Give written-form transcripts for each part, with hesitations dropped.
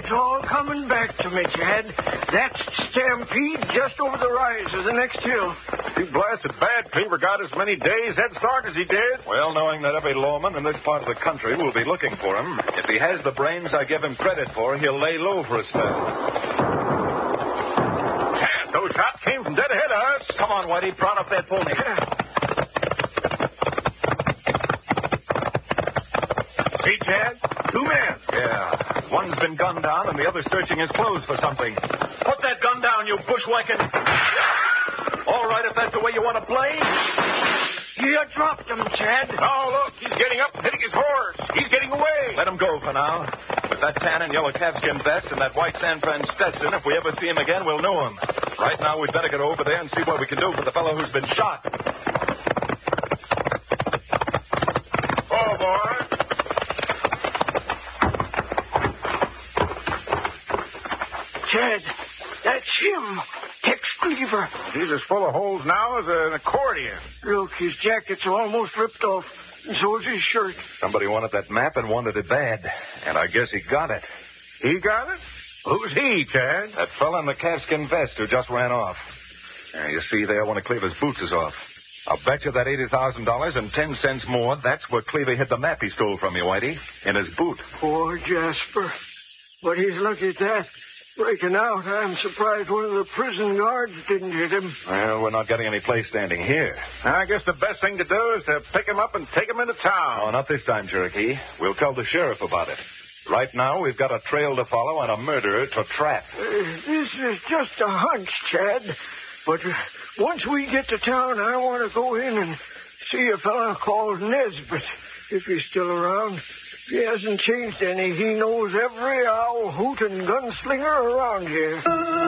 It's all coming back to me, Chad. That's Stampede just over the rise of the next hill. You blasted bad Cleaver got as many days head start as he did. Well, knowing that every lawman in this part of the country will be looking for him, if he has the brains I give him credit for, he'll lay low for a spell. And those shots came from dead ahead of us. Come on, Whitey, prod up that pony. See, Chad? 2 men. Yeah. One's been gunned down and the other's searching his clothes for something. Put that gun down, you bushwhacking. All right, if that's the way you want to play. You dropped him, Chad. Oh, look, he's getting up and hitting his horse. He's getting away. Let him go for now. With that tan and yellow calfskin vest and that white San Fran Stetson, if we ever see him again, we'll know him. Right now, we'd better get over there and see what we can do for the fellow who's been shot. Oh, boy. Chad, that's him. Tex Cleaver. He's as full of holes now as an accordion. Look, his jacket's almost ripped off, and so's his shirt. Somebody wanted that map and wanted it bad. And I guess he got it. He got it? Who's he, Chad? That fella in the calfskin vest who just ran off. You see there, one of Cleaver's boots is off. I'll bet you that $80,000 and 10 cents more, that's where Cleaver hid the map he stole from you, Whitey. In his boot. Poor Jasper. But he's lucky at that. Breaking out, I'm surprised one of the prison guards didn't hit him. Well, we're not getting any place standing here. I guess the best thing to do is to pick him up and take him into town. Oh, not this time, Cherokee. We'll tell the sheriff about it. Right now, we've got a trail to follow and a murderer to trap. This is just a hunch, Chad. But once we get to town, I want to go in and see a fellow called Nesbitt, if he's still around. He hasn't changed any. He knows every owl, hoot, and gunslinger around here.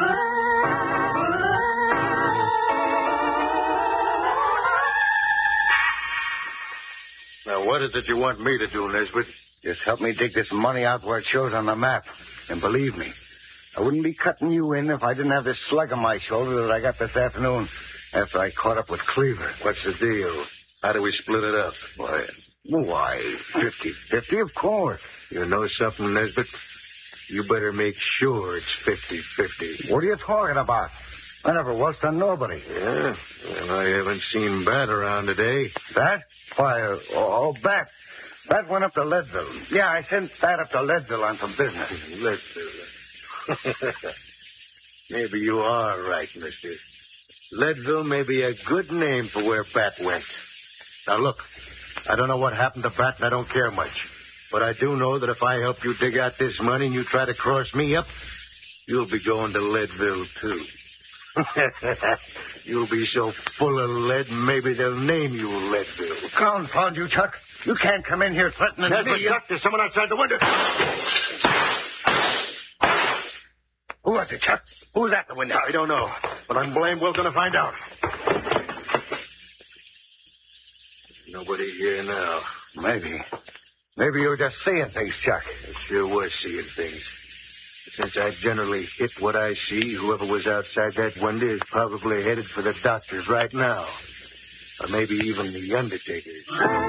Now, what is it you want me to do, Nesbitt? Just help me dig this money out where it shows on the map. And believe me, I wouldn't be cutting you in if I didn't have this slug on my shoulder that I got this afternoon after I caught up with Cleaver. What's the deal? How do we split it up? Why, 50-50, of course. You know something, Nesbitt? You better make sure it's 50-50. What are you talking about? I never was to nobody. Yeah? Well, I haven't seen Bat around today. Bat? Why, Bat. Bat went up to Leadville. Yeah, I sent Bat up to Leadville on some business. Leadville. Maybe you are right, mister. Leadville may be a good name for where Bat went. Now, look, I don't know what happened to Bat, and I don't care much. But I do know that if I help you dig out this money and you try to cross me up, you'll be going to Leadville, too. You'll be so full of lead, maybe they'll name you Leadville. Confound you, Chuck. You can't come in here threatening me. Chuck, there's someone outside the window. Who was it, Chuck? Who's at the window? I don't know, but I'm blamed well going to find out. Nobody here now. Maybe you're just seeing things, Chuck. I sure was seeing things. Since I generally hit what I see, whoever was outside that window is probably headed for the doctors right now. Or maybe even the undertakers.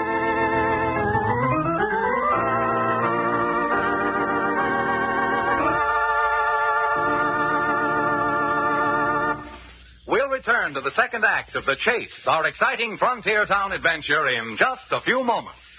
We'll return to the second act of The Chase, our exciting frontier town adventure, in just a few moments.